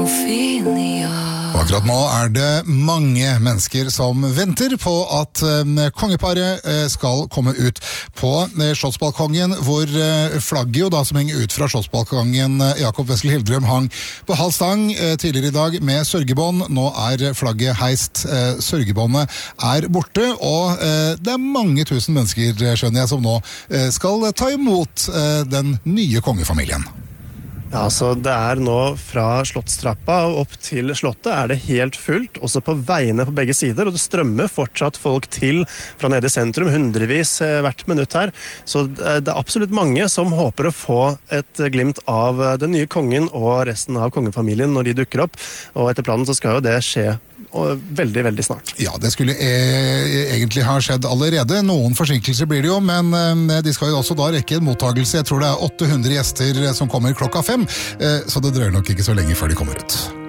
Akkurat nå det mange mennesker som venter på at kongeparet skal komme ut på Slottsbalkongen, hvor flagget jo da som henger ut fra Slottsbalkongen Jakob Wessel Hildrem hang på halv stang tidligere i dag med sørgebånd. Nå flagget heist, sørgebåndet borte, og det mange tusen mennesker, skjønner jeg, som nå skal ta imot den nye kongefamilien. Ja, så det nå fra Slottstrappa og opp til Slottet det helt fullt, også på veiene på begge sider, og det strømmer fortsatt folk til fra nede i sentrum, hundrevis hvert minutt her. Så det absolutt mange som håper å få et glimt av den nye kongen og resten av kongefamilien når de dukker opp, og etter planen så skal jo det skje veldig, veldig snart. Ja, det skulle egentlig ha skjedd allerede. Noen forsinkelser blir det jo, men de skal jo også da rekke en mottagelse. Jeg tror det 800 gjester som kommer klokka 5, så det drøyer nok ikke så lenge før de kommer ut.